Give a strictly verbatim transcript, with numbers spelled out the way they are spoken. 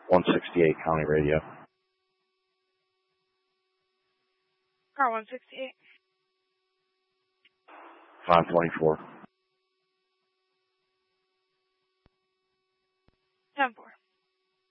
one sixty-eight County Radio. Car one sixty-eight. five twenty-four. ten four.